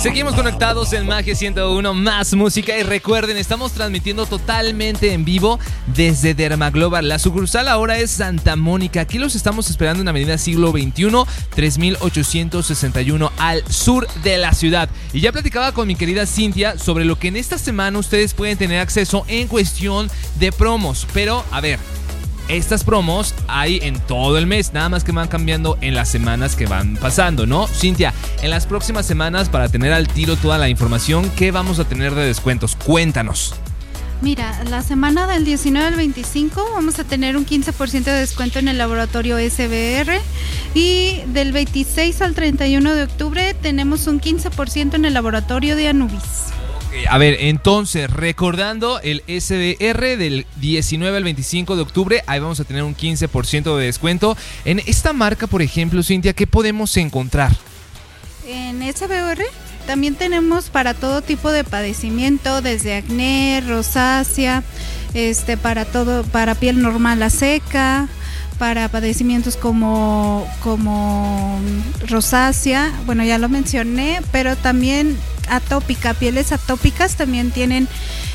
Seguimos conectados en Magia 101, más música. Y recuerden, estamos transmitiendo totalmente en vivo desde Dermaglobal. La sucursal ahora es Santa Mónica. Aquí los estamos esperando en Avenida Siglo XXI, 3861 al sur de la ciudad. Y ya platicaba con mi querida Cintia sobre lo que en esta semana ustedes pueden tener acceso en cuestión de promos. Pero, a ver, estas promos hay en todo el mes, nada más que van cambiando en las semanas que van pasando, ¿no? Cintia, en las próximas semanas, para tener al tiro toda la información, ¿qué vamos a tener de descuentos? Cuéntanos. Mira, la semana del 19 al 25 vamos a tener un 15% de descuento en el laboratorio SBR, y del 26 al 31 de octubre tenemos un 15% en el laboratorio de Anubis. A ver, entonces, recordando el SBR del 19 al 25 de octubre, ahí vamos a tener un 15% de descuento. En esta marca, por ejemplo, Cintia, ¿qué podemos encontrar? En SBR también tenemos para todo tipo de padecimiento, desde acné, rosácea, para piel normal a seca, para padecimientos como rosácea, bueno, ya lo mencioné, pero también atópica, pieles atópicas también tienen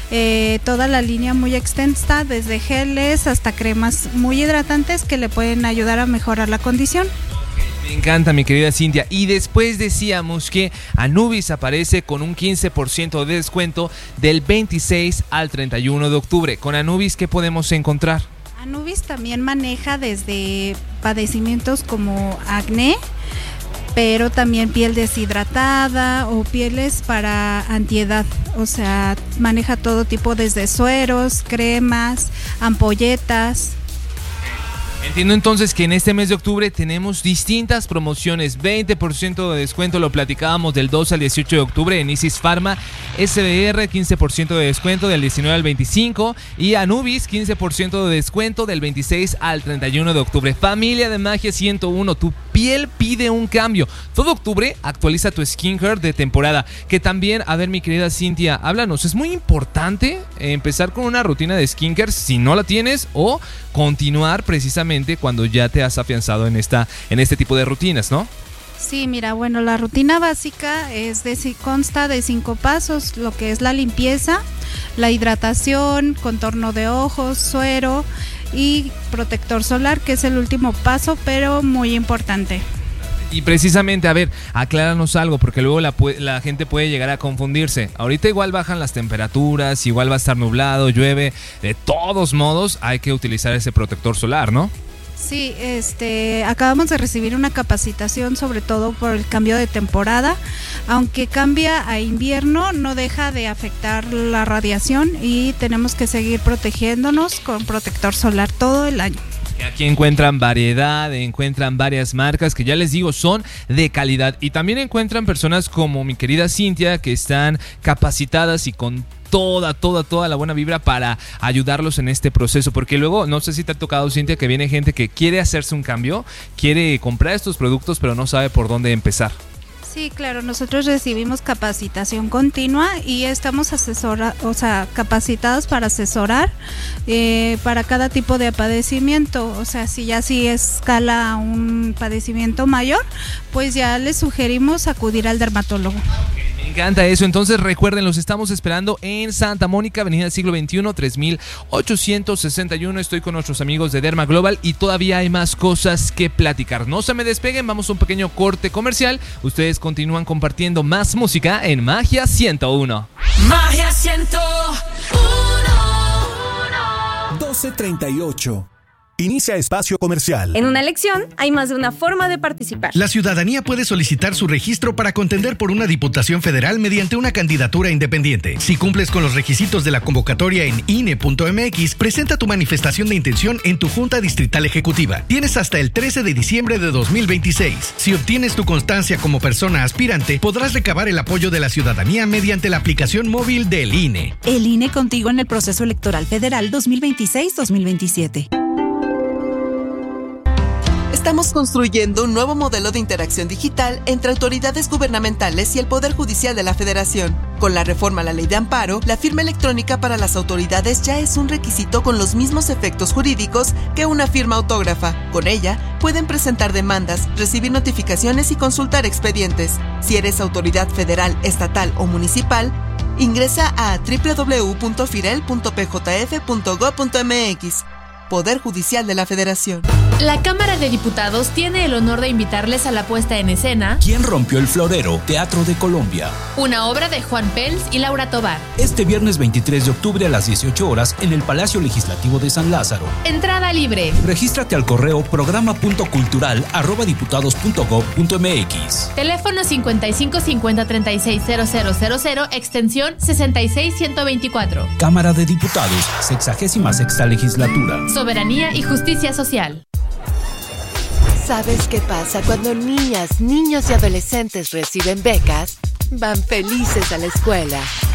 toda la línea muy extensa, desde geles hasta cremas muy hidratantes que le pueden ayudar a mejorar la condición. Me encanta, mi querida Cintia. Y después decíamos que Anubis aparece con un 15% de descuento del 26 al 31 de octubre. Con Anubis, ¿qué podemos encontrar? Anubis también maneja desde padecimientos como acné, pero también piel deshidratada o pieles para antiedad. O sea, maneja todo tipo, desde sueros, cremas, ampolletas. Entiendo entonces que en este mes de octubre tenemos distintas promociones, 20% de descuento, lo platicábamos del 2 al 18 de octubre en Isis Pharma, SBR 15% de descuento del 19 al 25 y Anubis 15% de descuento del 26 al 31 de octubre. Familia de Magia 101, tu piel pide un cambio. Todo octubre actualiza tu skincare de temporada, que también, a ver mi querida Cintia, háblanos, es muy importante empezar con una rutina de skincare si no la tienes o continuar precisamente cuando ya te has afianzado en este tipo de rutinas, ¿no? Sí, mira, bueno, la rutina básica consta de 5 pasos, lo que es la limpieza, la hidratación, contorno de ojos, suero y protector solar, que es el último paso, pero muy importante. Y precisamente, a ver, acláranos algo, porque luego la gente puede llegar a confundirse. Ahorita igual bajan las temperaturas, igual va a estar nublado, llueve. De todos modos, hay que utilizar ese protector solar, ¿no? Sí, acabamos de recibir una capacitación, sobre todo por el cambio de temporada. Aunque cambia a invierno, no deja de afectar la radiación y tenemos que seguir protegiéndonos con protector solar todo el año. Aquí encuentran variedad, encuentran varias marcas que ya les digo son de calidad, y también encuentran personas como mi querida Cintia que están capacitadas y con toda la buena vibra para ayudarlos en este proceso, porque luego, no sé si te ha tocado, Cintia, que viene gente que quiere hacerse un cambio, quiere comprar estos productos pero no sabe por dónde empezar. Sí, claro, nosotros recibimos capacitación continua y estamos capacitados para asesorar para cada tipo de padecimiento. O sea, si escala un padecimiento mayor, pues ya les sugerimos acudir al dermatólogo. Me encanta eso. Entonces recuerden, los estamos esperando en Santa Mónica, Avenida Siglo XXI, 3861. Estoy con nuestros amigos de Dermaglobal y todavía hay más cosas que platicar. No se me despeguen, vamos a un pequeño corte comercial. Ustedes continúan compartiendo más música en Magia 101. Magia 101. 12:38. Inicia espacio comercial. En una elección hay más de una forma de participar. La ciudadanía puede solicitar su registro para contender por una diputación federal mediante una candidatura independiente. Si cumples con los requisitos de la convocatoria en INE.mx, presenta tu manifestación de intención en tu Junta Distrital Ejecutiva. Tienes hasta el 13 de diciembre de 2026. Si obtienes tu constancia como persona aspirante, podrás recabar el apoyo de la ciudadanía mediante la aplicación móvil del INE. El INE contigo en el proceso electoral federal 2026-2027. Estamos construyendo un nuevo modelo de interacción digital entre autoridades gubernamentales y el Poder Judicial de la Federación. Con la reforma a la Ley de Amparo, la firma electrónica para las autoridades ya es un requisito con los mismos efectos jurídicos que una firma autógrafa. Con ella, pueden presentar demandas, recibir notificaciones y consultar expedientes. Si eres autoridad federal, estatal o municipal, ingresa a www.firel.pjf.gov.mx. Poder Judicial de la Federación. La Cámara de Diputados tiene el honor de invitarles a la puesta en escena ¿Quién rompió el florero? Teatro de Colombia. Una obra de Juan Pels y Laura Tobar. Este viernes 23 de octubre a las 18 horas en el Palacio Legislativo de San Lázaro. Entrada libre. Regístrate al correo programa.cultural@diputados.gov.mx. Teléfono 55 50 36 0000, extensión 66 124. Cámara de Diputados, 66ª Legislatura. Soberanía y justicia social. ¿Sabes qué pasa cuando niñas, niños y adolescentes reciben becas? Van felices a la escuela.